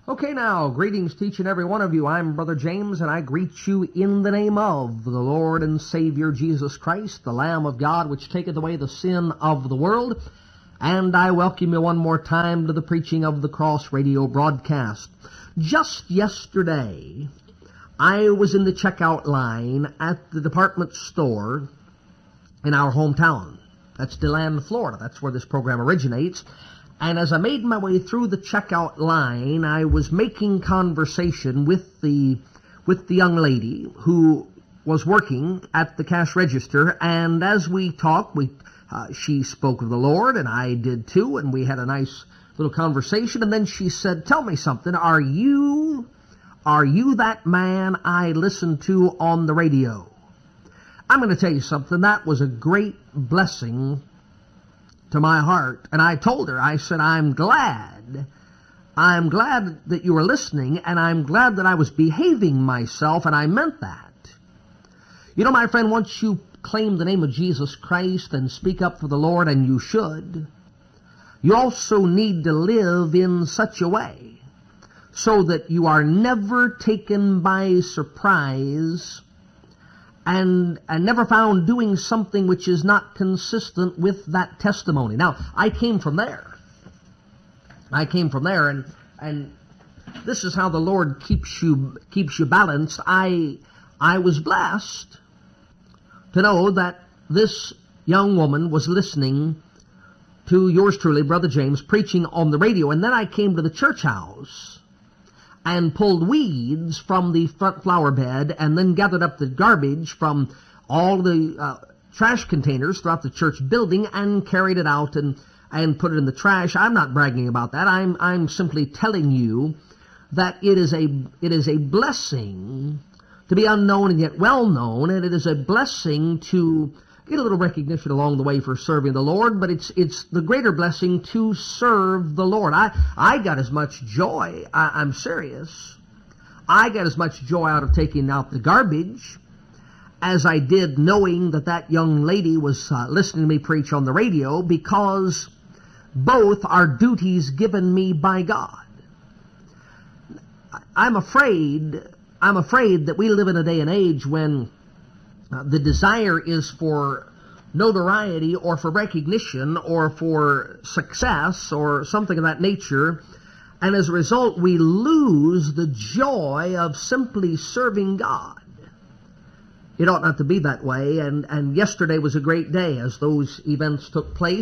Okay, now, greetings to each and every one of you. I'm Brother James, and I greet you in the name of the Lord and Savior Jesus Christ, the Lamb of God, which taketh away the sin of the world. And I welcome you one more time to the preaching of the Cross Radio broadcast. Just yesterday, I was in the checkout line at the department store in our hometown. That's DeLand, Florida. That's where this program originates. And as I made my way through the checkout line, I was making conversation with the young lady who was working at the cash register. And as we talked, she spoke of the Lord, and I did too. And we had a nice little conversation. And then she said, "Tell me something. Are you that man I listened to on the radio?" I'm going to tell you something. That was a great blessing to my heart. And I told her, I said, I'm glad that you were listening, and I'm glad that I was behaving myself, and I meant that. You know, my friend, once you claim the name of Jesus Christ and speak up for the Lord, and you should, you also need to live in such a way so that you are never taken by surprise and never found doing something which is not consistent with that testimony. Now, I came from there, and this is how the Lord keeps you balanced. I was blessed to know that this young woman was listening to yours truly, Brother James, preaching on the radio, and then I came to the church house and pulled weeds from the front flower bed, and then gathered up the garbage from all the trash containers throughout the church building and carried it out and put it in the trash. I'm not bragging about that. I'm simply telling you that it is a blessing to be unknown and yet well known, and it is a blessing to get a little recognition along the way for serving the Lord, but it's the greater blessing to serve the Lord. I got as much joy, I'm serious, I got as much joy out of taking out the garbage as I did knowing that young lady was listening to me preach on the radio, because both are duties given me by God. I'm afraid that we live in a day and age when the desire is for notoriety or for recognition or for success or something of that nature, and as a result we lose the joy of simply serving God. It ought not to be that way, and yesterday was a great day as those events took place.